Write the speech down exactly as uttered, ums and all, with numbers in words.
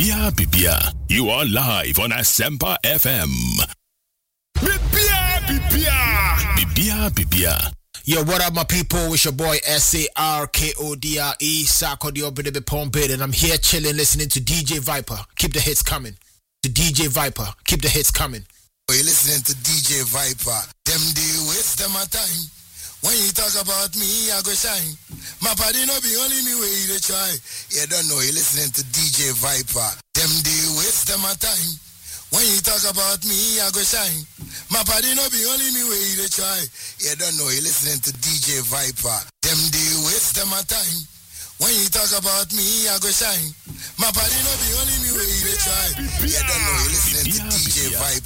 Bibia Bibia. You are live on Asempa F M. Bibia Bibia. Bibia Bibia. Yo, what up, my people? It's your boy S A R K O D R E, Sarkodie Obidebe Pompid, and I'm here chilling, listening to D J Viper. Keep the hits coming. To D J Viper. Keep the hits coming. Oh, you're listening to D J Viper. Them they waste them my time. When you talk about me, I go shine. My body no be only me way they try. You don't know, you're listening to D J Viper. Them they waste them my time. When you talk about me, I go shine. My body no be only me way they try. You don't know, you're listening to D J Viper. Them they waste them my time. When you talk about me, I go shine. My body no be only me way they try. You don't know, you're listening to D J Viper.